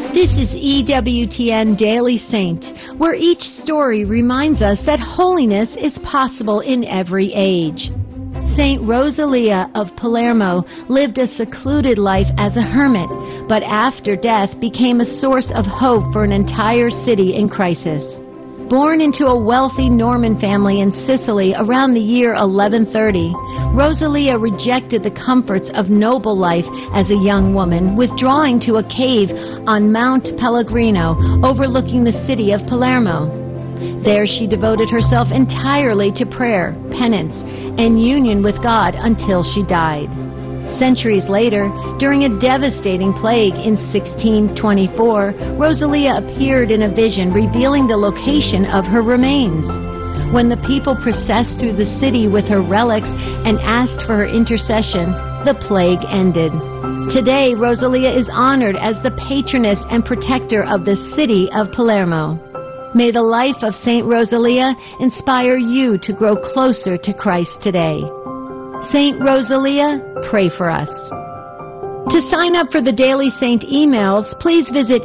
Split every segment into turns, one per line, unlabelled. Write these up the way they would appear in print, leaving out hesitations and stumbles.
This is EWTN Daily Saint, where each story reminds us that holiness is possible in every age. Saint Rosalia of Palermo lived a secluded life as a hermit, but after death became a source of hope for an entire city in crisis. Born into a wealthy Norman family in Sicily around the year 1130, Rosalia rejected the comforts of noble life as a young woman, withdrawing to a cave on Mount Pellegrino overlooking the city of Palermo. There she devoted herself entirely to prayer, penance, and union with God until she died. Centuries later, during a devastating plague in 1624, Rosalia appeared in a vision revealing the location of her remains. When the people processed through the city with her relics and asked for her intercession, the plague ended. Today, Rosalia is honored as the patroness and protector of the city of Palermo. May the life of Saint Rosalia inspire you to grow closer to Christ today. Saint Rosalia, pray for us. To sign up for the Daily Saint emails, please visit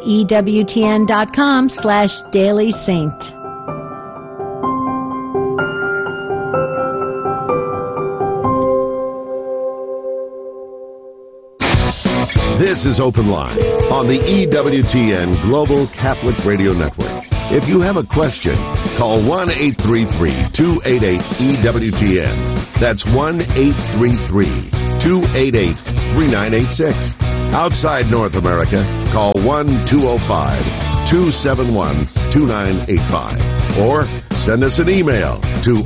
EWTN.com/dailysaint.
This is Open Line on the EWTN Global Catholic Radio Network. If you have a question, call 1-833-288-EWTN. That's 1-833-288-3986. Outside North America, call 1-205-271-2985. Or send us an email to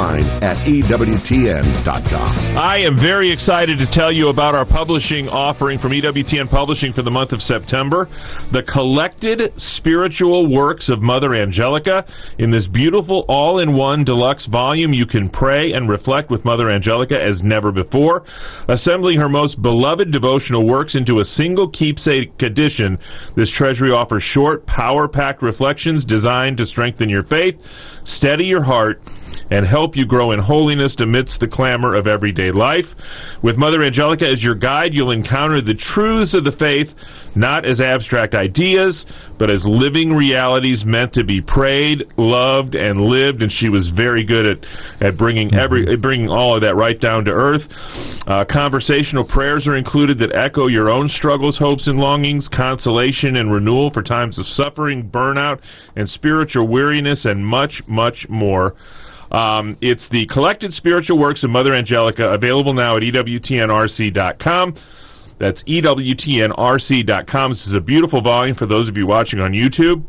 openline@EWTN.com.
I am very excited to tell you about our publishing offering from EWTN Publishing for the month of September. The Collected Spiritual Works of Mother Angelica. In this beautiful all-in-one deluxe volume, you can pray and reflect with Mother Angelica as never before. Assembling her most beloved devotional works into a single keepsake edition, this treasury offers short, power-packed reflections designed to strengthen your faith, steady your heart, and help you grow in holiness amidst the clamor of everyday life. With Mother Angelica as your guide, you'll encounter the truths of the faith, not as abstract ideas, but as living realities meant to be prayed, loved, and lived. And she was very good at bringing bringing all of that right down to earth. Conversational prayers are included that echo your own struggles, hopes, and longings, consolation and renewal for times of suffering, burnout, and spiritual weariness, and much, much more. It's the Collected Spiritual Works of Mother Angelica, available now at EWTNRC.com. That's EWTNRC.com. This is a beautiful volume for those of you watching on YouTube.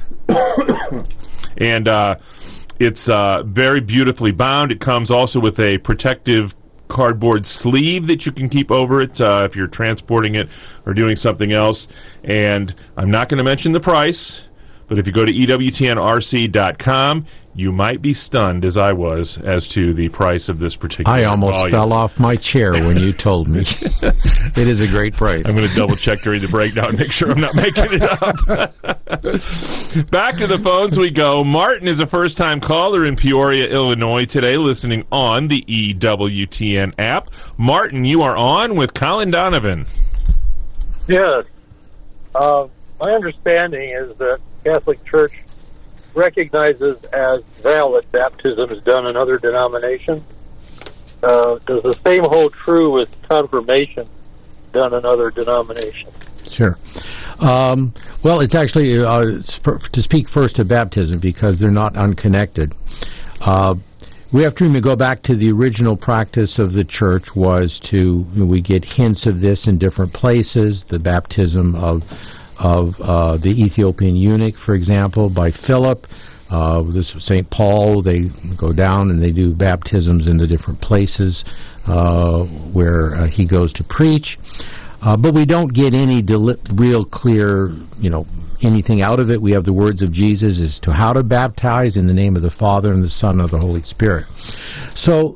And it's very beautifully bound. It comes also with a protective cardboard sleeve that you can keep over it if you're transporting it or doing something else. And I'm not going to mention the price, but if you go to EWTNRC.com, you might be stunned, as I was, as to the price of this particular
I almost
volume.
fell off my chair when you told me. It is a great price.
I'm going to double-check during the breakdown and make sure I'm not making it up. Back to the phones we go. Martin is a first-time caller in Peoria, Illinois today, listening on the EWTN app. Martin, you are on with Colin Donovan.
Yes. My understanding is that Catholic Church recognizes as valid baptisms done in other denominations. Does the same hold true with confirmation done in other denominations?
Sure. Well, it's actually, to speak first to baptism, because they're not unconnected. We have to go back to the original practice of the Church was we get hints of this in different places, the baptism of the Ethiopian eunuch, for example, by Philip. This was St. Paul. They go down and they do baptisms in the different places where he goes to preach. But we don't get any real clear, anything out of it. We have the words of Jesus as to how to baptize in the name of the Father and the Son and the Holy Spirit. So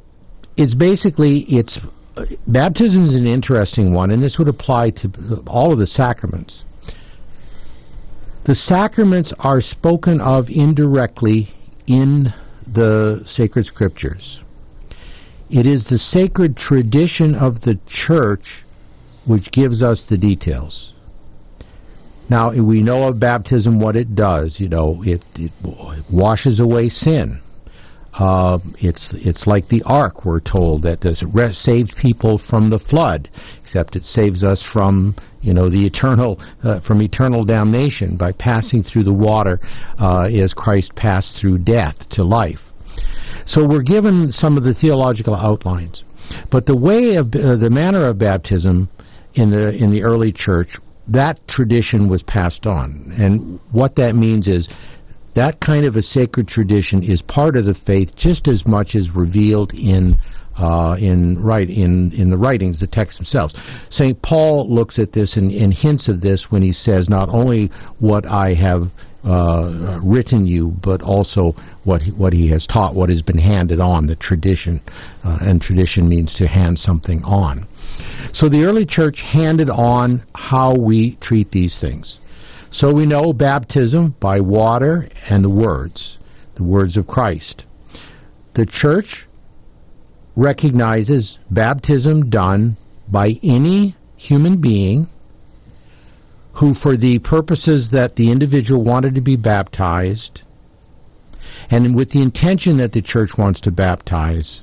baptism is an interesting one, and this would apply to all of the sacraments. The sacraments are spoken of indirectly in the sacred scriptures. It is the sacred tradition of the Church which gives us the details. Now, we know of baptism what it does. It washes away sin. It's like the ark, we're told, that saved people from the flood, except it saves us from eternal damnation by passing through the water as Christ passed through death to life. So we're given some of the theological outlines, but the manner of baptism in the early church, that tradition was passed on, and what that means is that kind of a sacred tradition is part of the faith just as much as revealed in the writings, the texts themselves. St. Paul looks at this and hints of this when he says, not only what I have written you, but also what he has taught, what has been handed on, the tradition. And tradition means to hand something on. So the early church handed on how we treat these things. So we know baptism by water and the words of Christ. The church recognizes baptism done by any human being who, for the purposes that the individual wanted to be baptized, and with the intention that the church wants to baptize,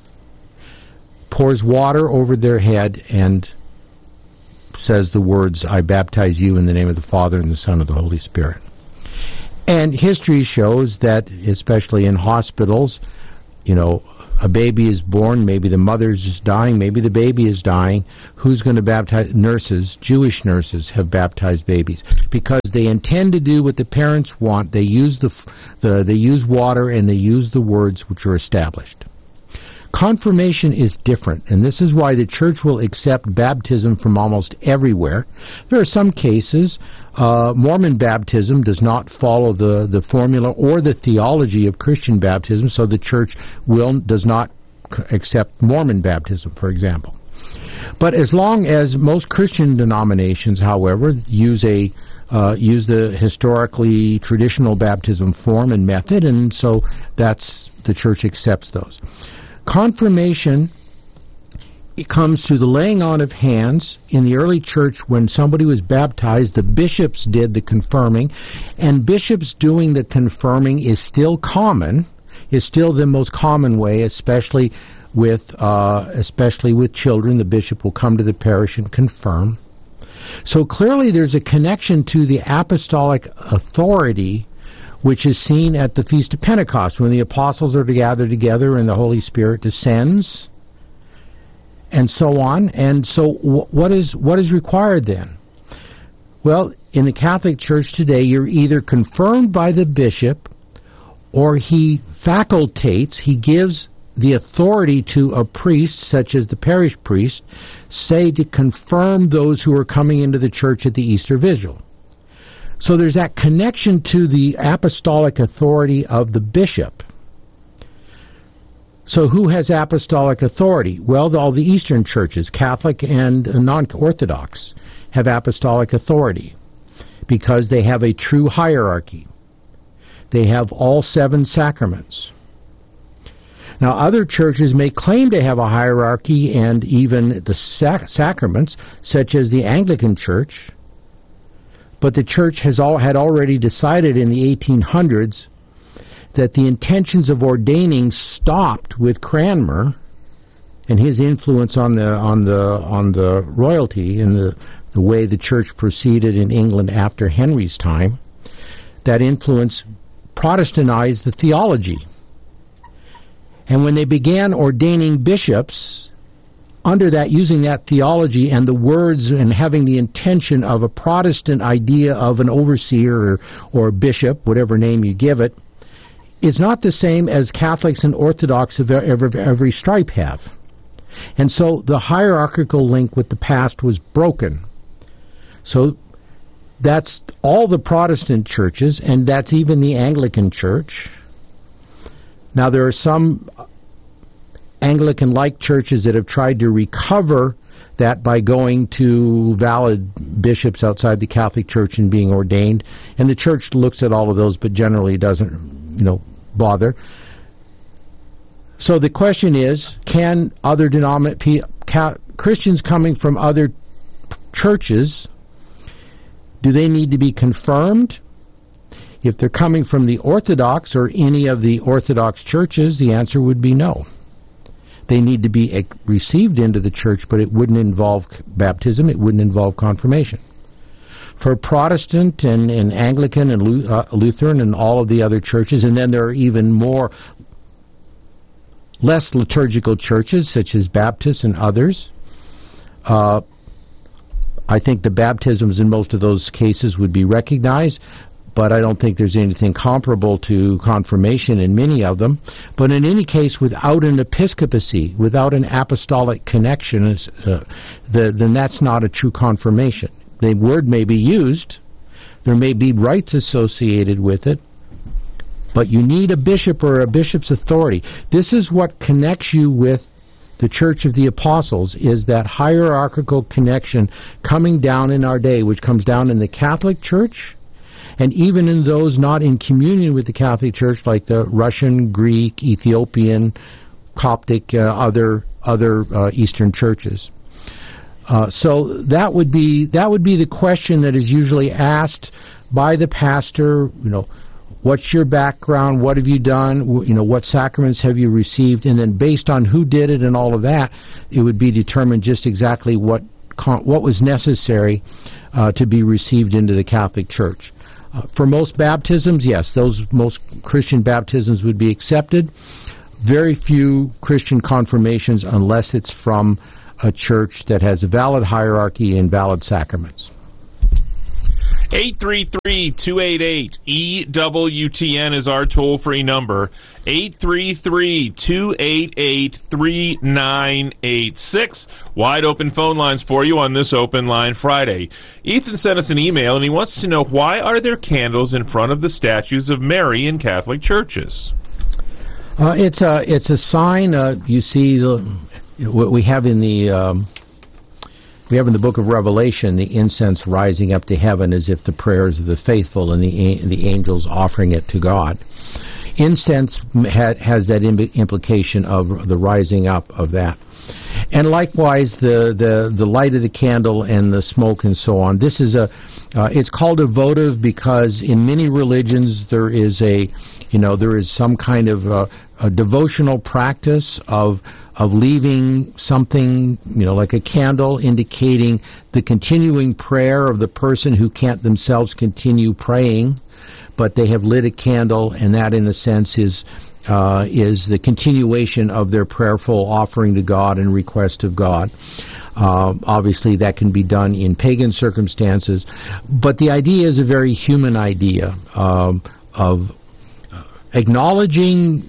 pours water over their head and says the words, I baptize you in the name of the Father and the Son and the Holy Spirit. And history shows that, especially in hospitals, a baby is born, maybe the mother's just dying, maybe the baby is dying. Who's going to baptize? Nurses, Jewish nurses have baptized babies because they intend to do what the parents want. They use they use water and they use the words which are established. Confirmation is different, and this is why the church will accept baptism from almost everywhere. There are some cases, Mormon baptism does not follow the formula or the theology of Christian baptism, so the church does not accept Mormon baptism, for example. But as long as most Christian denominations, however, use the historically traditional baptism form and method, and so the church accepts those. Confirmation, it comes through the laying on of hands. In the early church, when somebody was baptized, the bishops did the confirming, and bishops doing the confirming is still the most common way, especially with children. The bishop will come to the parish and confirm. So clearly there's a connection to the apostolic authority, which is seen at the Feast of Pentecost, when the apostles are gathered together and the Holy Spirit descends, and so on. And so what is required then? Well, in the Catholic Church today, you're either confirmed by the bishop, or he gives the authority to a priest, such as the parish priest, say to confirm those who are coming into the church at the Easter Vigil. So there's that connection to the apostolic authority of the bishop. So who has apostolic authority? Well, all the Eastern churches, Catholic and non-Orthodox, have apostolic authority because they have a true hierarchy. They have all 7 sacraments. Now, other churches may claim to have a hierarchy and even the sacraments, such as the Anglican Church, but the church had already decided in the 1800s that the intentions of ordaining stopped with Cranmer and his influence on the royalty and the way the church proceeded in England after Henry's time. That influence Protestantized the theology. And when they began ordaining bishops, under that, using that theology and the words and having the intention of a Protestant idea of an overseer or bishop, whatever name you give it, is not the same as Catholics and Orthodox of every stripe have. And so the hierarchical link with the past was broken. So that's all the Protestant churches, and that's even the Anglican Church. Now, there are some Anglican-like churches that have tried to recover that by going to valid bishops outside the Catholic Church and being ordained. And the church looks at all of those, but generally doesn't, bother. So the question is, can other Christians coming from other churches Do they need to be confirmed? If they're coming from the Orthodox or any of the Orthodox churches, the answer would be no. They need to be received into the church, but it wouldn't involve baptism, it wouldn't involve confirmation. For Protestant and Anglican and Lutheran and all of the other churches, and then there are even more less liturgical churches, such as Baptists and others, I think the baptisms in most of those cases would be recognized, but I don't think there's anything comparable to confirmation in many of them. But in any case, without an episcopacy, without an apostolic connection, then that's not a true confirmation. The word may be used, there may be rites associated with it, but you need a bishop or a bishop's authority. This is what connects you with the Church of the Apostles, is that hierarchical connection coming down in our day, which comes down in the Catholic Church, and even in those not in communion with the Catholic Church, like the Russian, Greek, Ethiopian, Coptic, other Eastern churches. So that would be the question that is usually asked by the pastor. What's your background? What have you done? What sacraments have you received? And then based on who did it and all of that, it would be determined just exactly what was necessary to be received into the Catholic Church. For most baptisms, yes, most Christian baptisms would be accepted. Very few Christian confirmations unless it's from a church that has a valid hierarchy and valid sacraments.
833-288-EWTN is our toll-free number. 833-288-3986. Wide open phone lines for you on this Open Line Friday. Ethan sent us an email, and he wants to know, why are there candles in front of the statues of Mary in Catholic churches?
It's a sign. You see, what we have in the book of Revelation, the incense rising up to heaven as if the prayers of the faithful and the angels offering it to God. Incense has that implication of the rising up of that. And likewise, the light of the candle and the smoke and so on. This is it's called a votive because in many religions there is some kind of a devotional practice of leaving something, like a candle, indicating the continuing prayer of the person who can't themselves continue praying, but they have lit a candle, and that, in a sense, is the continuation of their prayerful offering to God and request of God. Obviously, that can be done in pagan circumstances, but the idea is a very human idea of acknowledging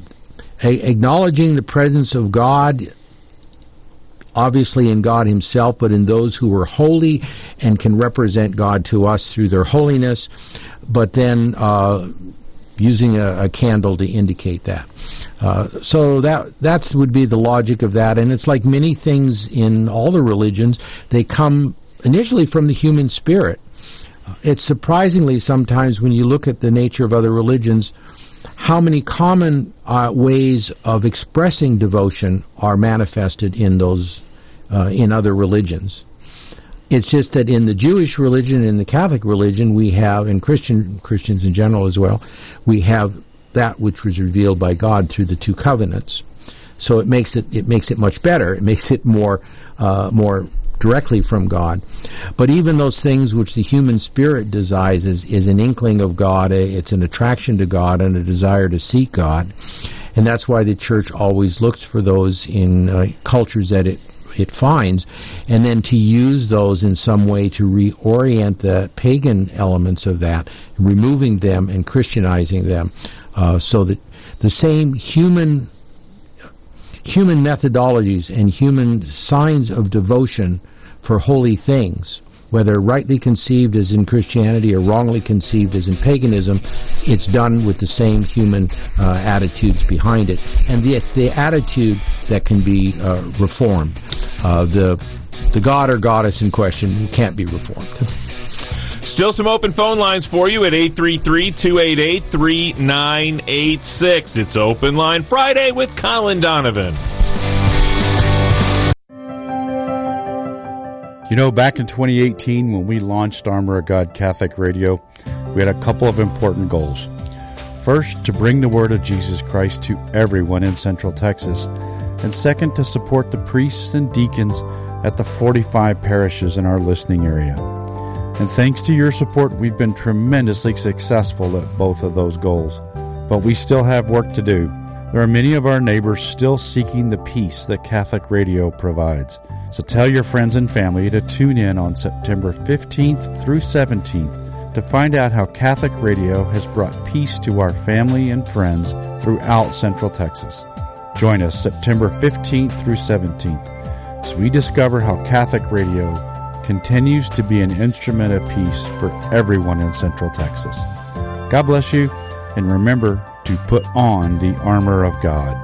the presence of God, obviously in God Himself, but in those who are holy and can represent God to us through their holiness, but then using a candle to indicate that. So that would be the logic of that, and it's like many things in all the religions, they come initially from the human spirit. It's surprisingly sometimes when you look at the nature of other religions, how many common ways of expressing devotion are manifested in those in other religions. It's just that in the Jewish religion, in the Catholic religion, we have, and Christians in general as well, we have that which was revealed by God through the two covenants. So it makes it much better. It makes it more directly from God. But even those things which the human spirit desires is an inkling of God. It's an attraction to God and a desire to seek God. And that's why the church always looks for those in cultures that it finds, and then to use those in some way to reorient the pagan elements of that, removing them and Christianizing them, so that the same human methodologies and human signs of devotion for holy things, whether rightly conceived as in Christianity or wrongly conceived as in paganism, it's done with the same human attitudes behind it. And it's the attitude that can be reformed. The god or goddess in question can't be reformed.
Still some open phone lines for you at 833-288-3986. It's Open Line Friday with Colin Donovan.
You know, back in 2018 when we launched Armor of God Catholic Radio, we had a couple of important goals. First, to bring the word of Jesus Christ to everyone in Central Texas. And second, to support the priests and deacons at the 45 parishes in our listening area. And thanks to your support, we've been tremendously successful at both of those goals. But we still have work to do. There are many of our neighbors still seeking the peace that Catholic Radio provides. So tell your friends and family to tune in on September 15th through 17th to find out how Catholic Radio has brought peace to our family and friends throughout Central Texas. Join us September 15th through 17th as we discover how Catholic Radio continues to be an instrument of peace for everyone in Central Texas. God bless you, and remember to put on the armor of God.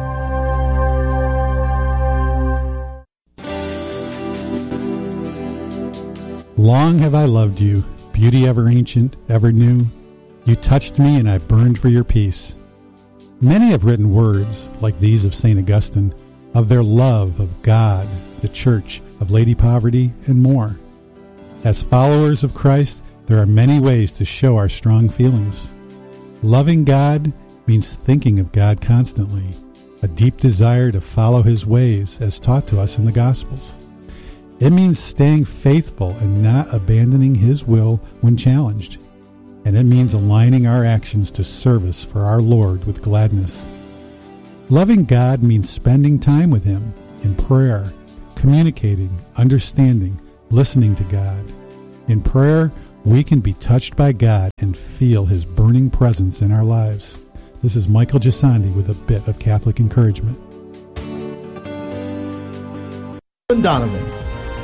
Long have I loved you, beauty ever ancient, ever new. You touched me and I burned for your peace. Many have written words, like these of St. Augustine, of their love of God, the Church, of Lady Poverty, and more. As followers of Christ, there are many ways to show our strong feelings. Loving God means thinking of God constantly, a deep desire to follow His ways as taught to us in the Gospels. It means staying faithful and not abandoning His will when challenged. And it means aligning our actions to service for our Lord with gladness. Loving God means spending time with Him in prayer, communicating, understanding, listening to God. In prayer, we can be touched by God and feel His burning presence in our lives. This is Michael Gisandi with a bit of Catholic encouragement.
Donovan.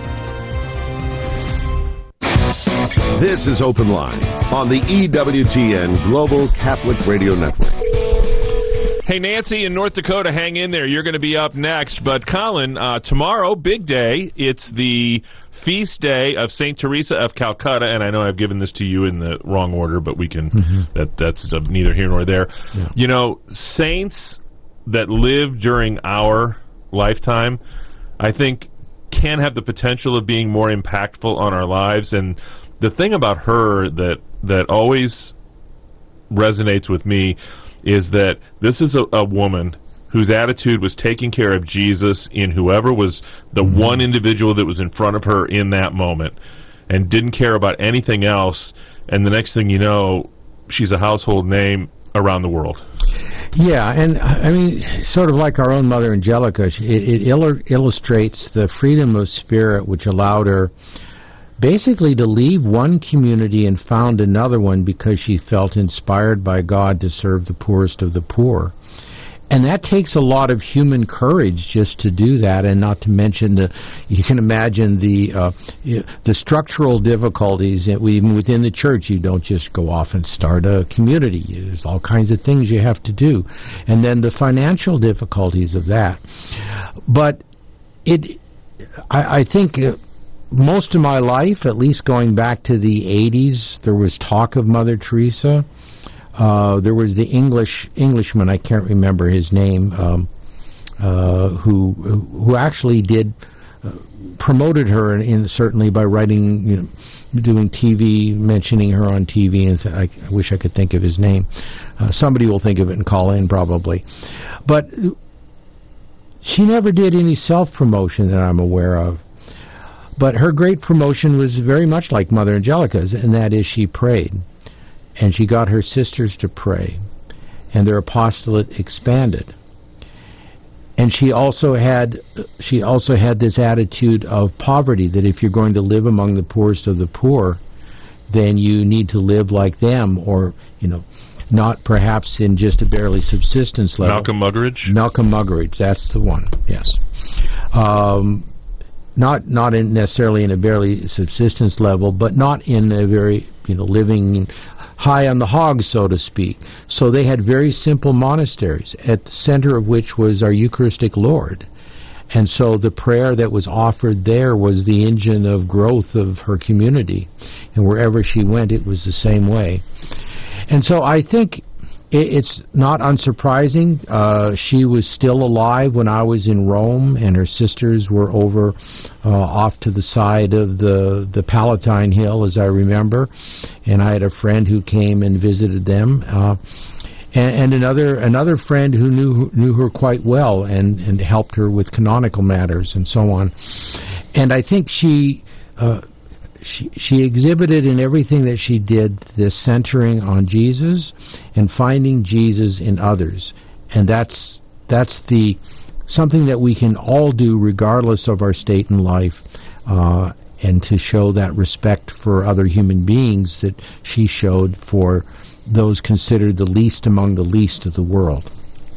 This is Open Line on the EWTN Global Catholic Radio Network.
Hey, Nancy in North Dakota, hang in there. You're going to be up next. But, Colin, tomorrow, big day. It's the feast day of St. Teresa of Calcutta, and I know I've given this to you in the wrong order, but we can, that's neither here nor there. Yeah. You know, saints that live during our lifetime, I think, can have the potential of being more impactful on our lives. And the thing about her that always resonates with me is that this is a woman whose attitude was taking care of Jesus in whoever was the one individual that was in front of her in that moment, and didn't care about anything else. And the next thing you know, she's a household name around the world.
Yeah, and I mean, sort of like our own Mother Angelica, it illustrates the freedom of spirit which allowed her basically to leave one community and found another one because she felt inspired by God to serve the poorest of the poor. And that takes a lot of human courage just to do that, and not to mention you can imagine the structural difficulties even within the church. You don't just go off and start a community. There's all kinds of things you have to do. And then the financial difficulties of that. But I think most of my life, at least going back to the 80s, there was talk of Mother Teresa. There was the Englishman, I can't remember his name, who actually did promoted her certainly by writing, doing TV, mentioning her on TV, and I wish I could think of his name. Somebody will think of it and call in probably. But she never did any self-promotion that I'm aware of. But her great promotion was very much like Mother Angelica's, and that is she prayed. And she got her sisters to pray, and their apostolate expanded. And she also had this attitude of poverty, that if you're going to live among the poorest of the poor, then you need to live like them, or not perhaps in just a barely subsistence level.
Malcolm Muggeridge?
Malcolm Muggeridge, that's the one, yes. Not necessarily in a barely subsistence level, but not in a very, living high on the hog, so to speak. So they had very simple monasteries, at the center of which was our Eucharistic Lord. And so the prayer that was offered there was the engine of growth of her community. And wherever she went, it was the same way. And so I think It's not unsurprising. She was still alive when I was in Rome, and her sisters were over off to the side of the Palatine Hill, as I remember. And I had a friend who came and visited them, and another friend who knew her quite well and helped her with canonical matters and so on. And I think she exhibited in everything that she did this centering on Jesus and finding Jesus in others, and that's something that we can all do regardless of our state in life, and to show that respect for other human beings that she showed for those considered the least among the least of the world.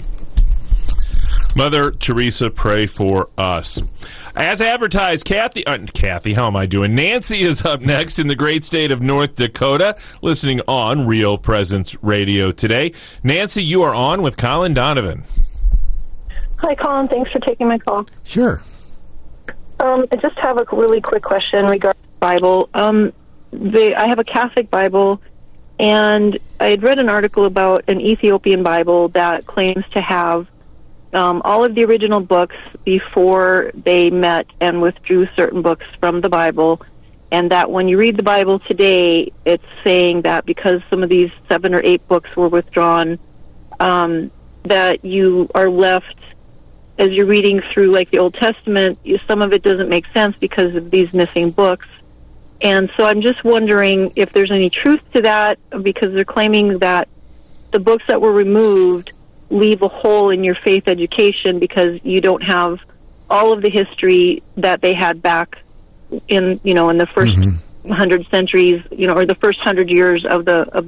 Mother Teresa, pray for us. As advertised, Nancy is up next in the great state of North Dakota, listening on Real Presence Radio today. Nancy, you are on with Colin Donovan.
Hi, Colin. Thanks for taking my call.
Sure.
I just have a really quick question regarding the Bible. I have a Catholic Bible, and I had read an article about an Ethiopian Bible that claims to have all of the original books before they met and withdrew certain books from the Bible, and that when you read the Bible today, it's saying that because some of these 7 or 8 books were withdrawn, that you are left, as you're reading through like the Old Testament, some of it doesn't make sense because of these missing books. And so I'm just wondering if there's any truth to that, because they're claiming that the books that were removed leave a hole in your faith education because you don't have all of the history that they had back in the first 100 centuries, or the first 100 years of the